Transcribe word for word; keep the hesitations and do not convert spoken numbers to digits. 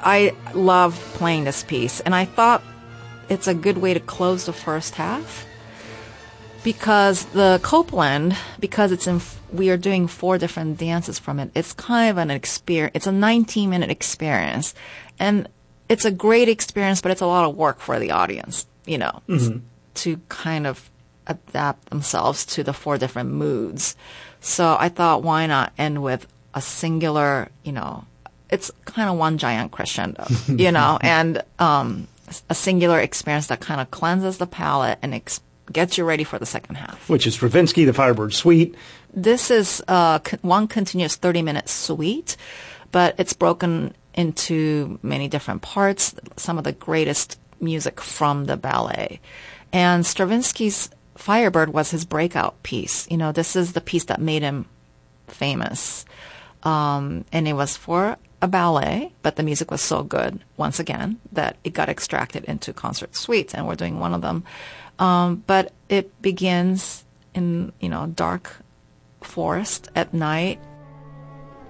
I love playing this piece, and I thought it's a good way to close the first half because the Copeland, because it's in, we are doing four different dances from it. It's kind of an experience. It's a nineteen minute experience, and it's a great experience, but it's a lot of work for the audience, you know, mm-hmm. to kind of adapt themselves to the four different moods. So I thought, why not end with a singular, you know, it's kind of one giant crescendo, you know, and um, a singular experience that kind of cleanses the palate and ex- gets you ready for the second half. Which is Stravinsky, the Firebird Suite. This is uh, one continuous thirty-minute suite, but it's broken into many different parts, some of the greatest music from the ballet. And Stravinsky's Firebird was his breakout piece. You know, this is the piece that made him famous. Um, and it was for a ballet, but the music was so good, once again, that it got extracted into concert suites, and we're doing one of them. Um, but it begins in, you know, dark forest at night,